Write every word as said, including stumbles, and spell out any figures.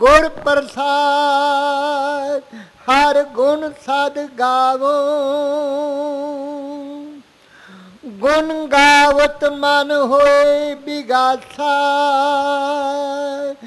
ਗੁਰ ਪ੍ਰਸਾਦ ਹਰ ਗੁਣ ਸਦ ਗਾਵੋ। ਗੁਣ ਗਾਵਤ ਮਨ ਹੋਏ ਬਿਗਾਸਾ